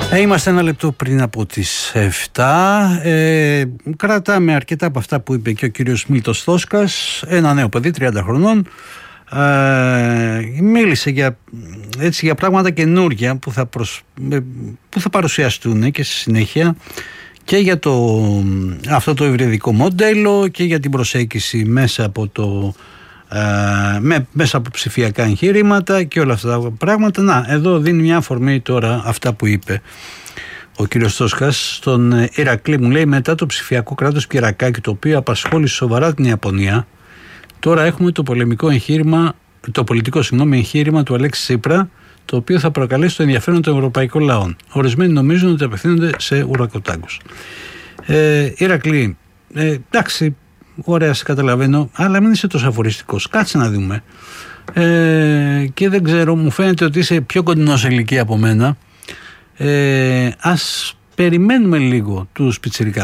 Είμαστε ένα λεπτό πριν από τις 7. Κρατάμε αρκετά από αυτά που είπε και ο κύριος Μίλτος Θόσκας. Ένα νέο παιδί, 30 χρονών. Μίλησε για πράγματα καινούργια που θα παρουσιαστούν και στη συνέχεια και για αυτό το υβριδικό μοντέλο και για την προσέγγιση μέσα από ψηφιακά εγχειρήματα και όλα αυτά τα πράγματα. Εδώ δίνει μια αφορμή τώρα αυτά που είπε ο κύριος Τόσκας στον Ηρακλή. Μου λέει: μετά το ψηφιακό κράτος Κυρακάκη, το οποίο απασχόλησε σοβαρά την Ιαπωνία, τώρα έχουμε το πολιτικό εγχείρημα του Αλέξη Τσίπρα, το οποίο θα προκαλέσει το ενδιαφέρον των ευρωπαϊκών λαών. Ορισμένοι νομίζουν ότι απευθύνονται σε ουρακοτάγκους. Ηρακλή, εντάξει, ωραία, σε καταλαβαίνω, αλλά μην είσαι τόσο αφοριστικός. Κάτσε να δούμε. Και δεν ξέρω, μου φαίνεται ότι είσαι πιο κοντινό σε ηλικία από μένα. Ας περιμένουμε λίγο τους πιτσιρικάδες.